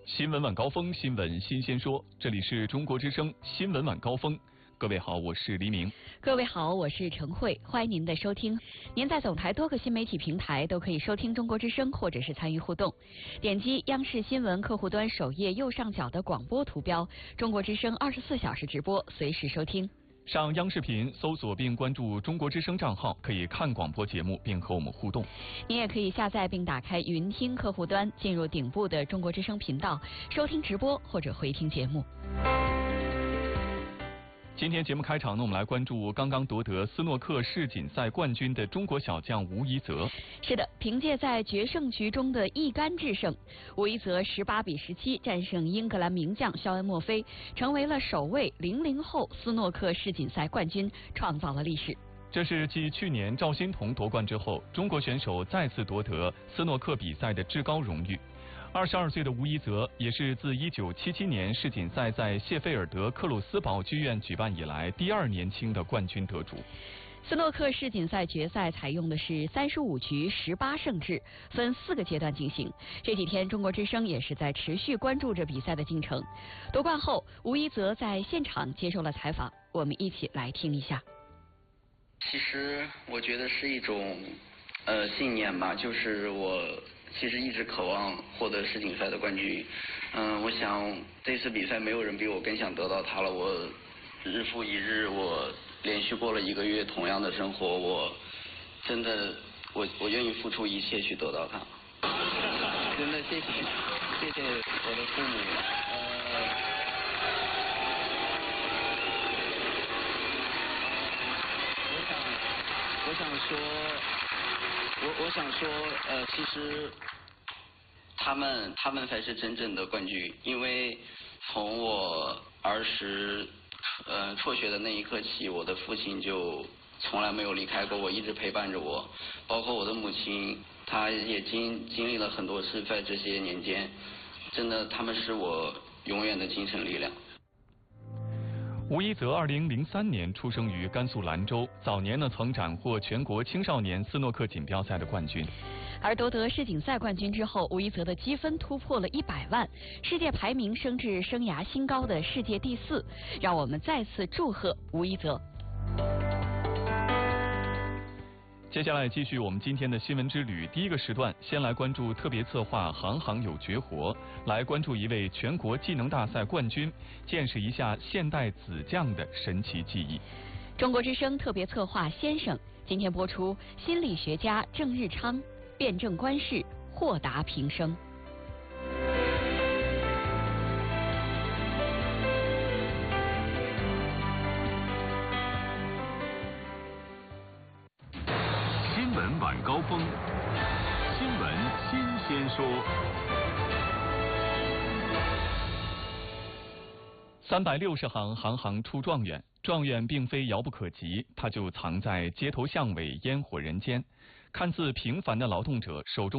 新闻晚高峰，新闻新鲜说，这里是中国之声新闻晚高峰。各位好，我是黎明。 各位好，我是陈慧，欢迎您的收听。您在总台多个新媒体平台都可以收听中国之声，或者是参与互动。点击央视新闻客户端首页右上角的广播图标，中国之声24小时直播，随时收听。 上央视频搜索并关注中国之声账号，可以看广播节目并和我们互动。 您也可以下载并打开云听客户端，进入顶部的中国之声频道，收听直播或者回听节目。 今天节目开场呢，我们来关注刚刚夺得斯诺克世锦赛冠军的中国小将吴一泽。 是的，凭借在决胜局中的一杆制胜，吴一泽18-17战胜英格兰名将肖恩·墨菲，成为了首位00后斯诺克世锦赛冠军，创造了历史。 这是继去年赵心童夺冠之后，中国选手再次夺得斯诺克比赛的至高荣誉。22岁的吴一泽也是自1977年世锦赛在谢菲尔德克鲁斯堡剧院举办以来第二年轻的冠军得主。 斯诺克世锦赛决赛采用的是35局18胜制，分4个阶段进行。这几天中国之声也是在持续关注着比赛的进程。夺冠后，吴一泽在现场接受了采访，我们一起来听一下。 其实我觉得是一种信念吧，就是我其实一直渴望获得世锦赛的冠军。我想这次比赛没有人比我更想得到它了。我日复一日，我连续过了1个月同样的生活，我真的我愿意付出一切去得到它。真的谢谢我的父母。我想说，其实他们才是真正的冠军，因为从我儿时辍学的那一刻起，我的父亲就从来没有离开过我，一直陪伴着我，包括我的母亲，她也经历了很多事，在这些年间，真的他们是我永远的精神力量。 吴一泽2003年出生于甘肃兰州，早年呢曾斩获全国青少年斯诺克锦标赛的冠军。 而夺得世锦赛冠军之后，吴一泽的积分突破了100万，世界排名升至生涯新高的世界第4。让我们再次祝贺吴一泽。 接下来继续我们今天的新闻之旅。第一个时段，先来关注特别策划行行有绝活，来关注一位全国技能大赛冠军，见识一下现代子将的神奇技艺。 中国之声特别策划先生，今天播出心理学家郑日昌辩证观世，豁达平生。 新闻晚高峰，新闻新鲜说。 360行，行行出状元。状元并非遥不可及，他就藏在街头巷尾、烟火人间。看似平凡的劳动者，手中